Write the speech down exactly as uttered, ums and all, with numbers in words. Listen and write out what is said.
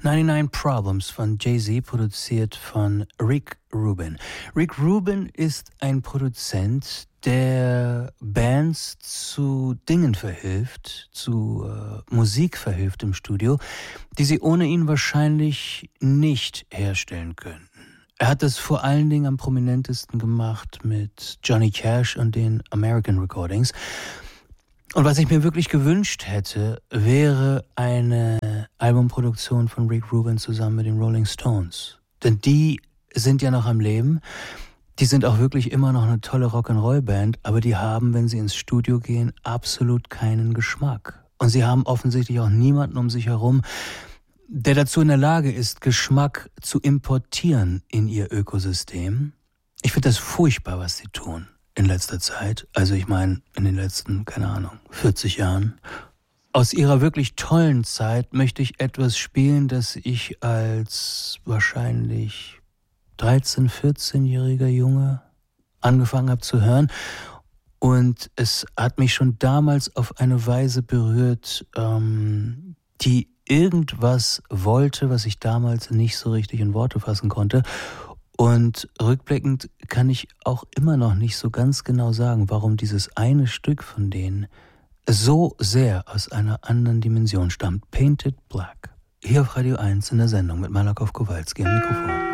neunundneunzig Problems von Jay-Z, produziert von Rick Rubin. Rick Rubin ist ein Produzent, der Bands zu Dingen verhilft, zu äh, Musik verhilft im Studio, die sie ohne ihn wahrscheinlich nicht herstellen könnten. Er hat das vor allen Dingen am prominentesten gemacht mit Johnny Cash und den American Recordings. Und was ich mir wirklich gewünscht hätte, wäre eine Albumproduktion von Rick Rubin zusammen mit den Rolling Stones. Denn die sind ja noch am Leben. Die sind auch wirklich immer noch eine tolle Rock'n'Roll-Band, aber die haben, wenn sie ins Studio gehen, absolut keinen Geschmack. Und sie haben offensichtlich auch niemanden um sich herum, der dazu in der Lage ist, Geschmack zu importieren in ihr Ökosystem. Ich finde das furchtbar, was sie tun in letzter Zeit. Also ich meine, in den letzten, keine Ahnung, vierzig Jahren. Aus ihrer wirklich tollen Zeit möchte ich etwas spielen, das ich als wahrscheinlich dreizehn-, vierzehnjähriger Junge angefangen habe zu hören. Und es hat mich schon damals auf eine Weise berührt, ähm, die irgendwas wollte, was ich damals nicht so richtig in Worte fassen konnte. Und rückblickend kann ich auch immer noch nicht so ganz genau sagen, warum dieses eine Stück von denen so sehr aus einer anderen Dimension stammt. Painted Black. Hier auf Radio eins in der Sendung mit Malakow Kowalski am Mikrofon.